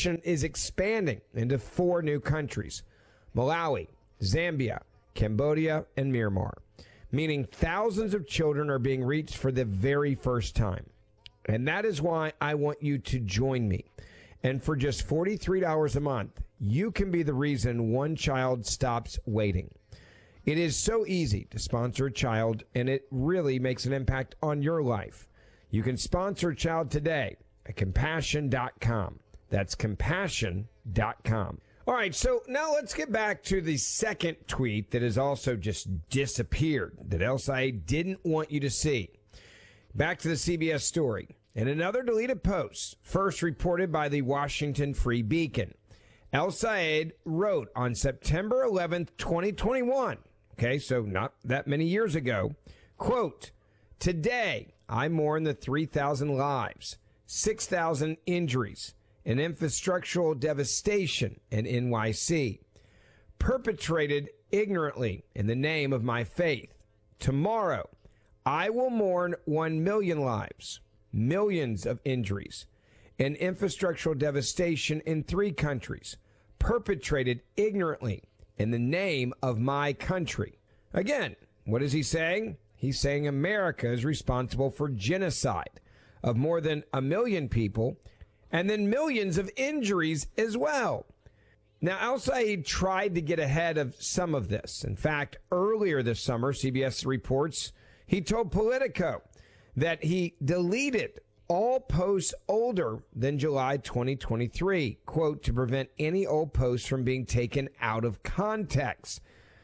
operation is expanding into 4 new countries: Malawi, Zambia, Cambodia, and Myanmar, meaning thousands of children are being reached for the very first time. And that is why I want you to join me. And for just $43 a month, you can be the reason one child stops waiting. It is so easy to sponsor a child, and it really makes an impact on your life. You can sponsor a child today at compassion.com. That's compassion.com. All right, so now let's get back to the second tweet that has also just disappeared, that El Sayed didn't want you to see. Back to the CBS story. In another deleted post, first reported by the Washington Free Beacon, El Sayed wrote on September 11th, 2021, okay, so not that many years ago, quote, "Today, I mourn the 3,000 lives, 6,000 injuries, and infrastructural devastation in NYC, perpetrated ignorantly in the name of my faith. Tomorrow, I will mourn 1 million lives, millions of injuries, and infrastructural devastation in 3 countries, perpetrated ignorantly in the name of my country." Again, what is he saying? He's saying America is responsible for genocide of more than 1 million people and then millions of injuries as well. Now, El Sayed tried to get ahead of some of this. In fact, earlier this summer, CBS reports, he told Politico that he deleted all posts older than July 2023, quote, to prevent any old posts from being taken out of context.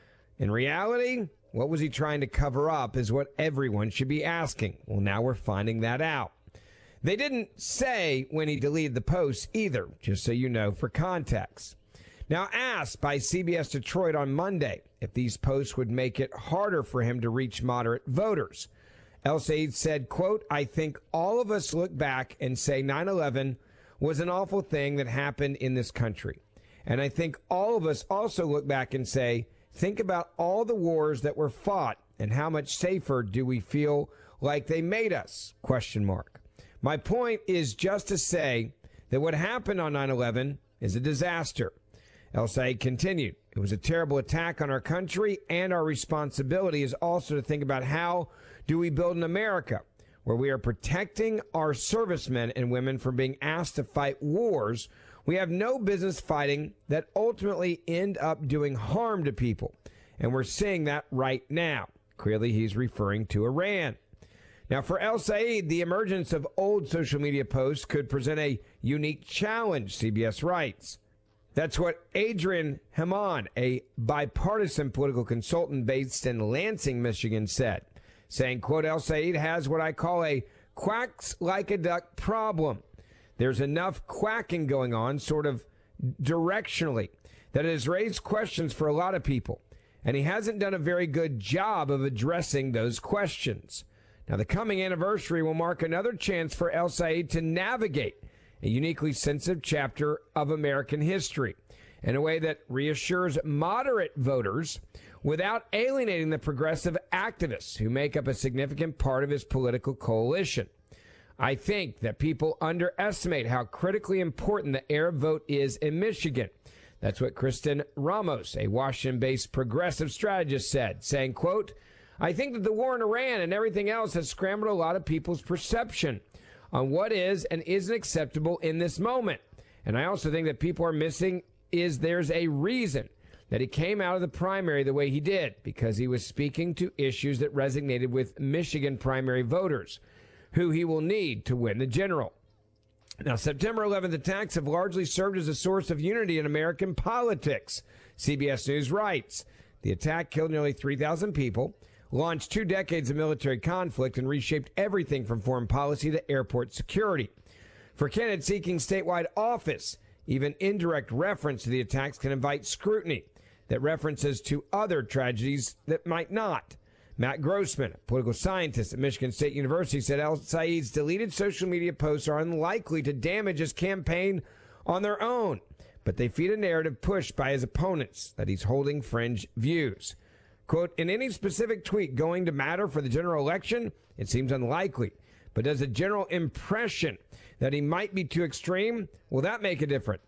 In reality, what was he trying to cover up is what everyone should be asking. Well, now we're finding that out. They didn't say when he deleted the posts either, just so you know, for context. Now, asked by CBS Detroit on Monday if these posts would make it harder for him to reach moderate voters, El Sayed said, quote, "I think all of us look back and say 9/11 was an awful thing that happened in this country. And I think all of us also look back and say, think about all the wars that were fought and how much safer do we feel like they made us, question mark. My point is just to say that what happened on 9/11 is a disaster." El Sayed continued, "It was a terrible attack on our country, and our responsibility is also to think about how do we build an America where we are protecting our servicemen and women from being asked to fight wars we have no business fighting that ultimately end up doing harm to people. And we're seeing that right now." Clearly, he's referring to Iran. Now, for El Sayed, the emergence of old social media posts could present a unique challenge, CBS writes. That's what Adrian Hamann, a bipartisan political consultant based in Lansing, Michigan, said, saying, quote, "El Sayed has what I call a quacks like a duck problem. There's enough quacking going on sort of directionally that it has raised questions for a lot of people, and he hasn't done a very good job of addressing those questions. Now, the coming anniversary will mark another chance for El Sayed to navigate a uniquely sensitive chapter of American history in a way that reassures moderate voters without alienating the progressive activists who make up a significant part of his political coalition. I think that people underestimate how critically important the Arab vote is in Michigan." That's what Kristen Ramos, a Washington-based progressive strategist, said, saying, quote, "I think that the war in Iran and everything else has scrambled a lot of people's perception on what is and isn't acceptable in this moment. And I also think that people are missing is there's a reason that he came out of the primary the way he did, because he was speaking to issues that resonated with Michigan primary voters, who he will need to win the general. Now, September 11th attacks have largely served as a source of unity in American politics," CBS News writes. "The attack killed nearly 3,000 people, launched 2 decades of military conflict, and reshaped everything from foreign policy to airport security. For candidates seeking statewide office, even indirect reference to the attacks can invite scrutiny that references to other tragedies that might not. Matt Grossman, a political scientist at Michigan State University, said El Sayed's deleted social media posts are unlikely to damage his campaign on their own, but they feed a narrative pushed by his opponents that he's holding fringe views. Quote, "In any specific tweet going to matter for the general election, it seems unlikely. But does a general impression that he might be too extreme, will that make a difference?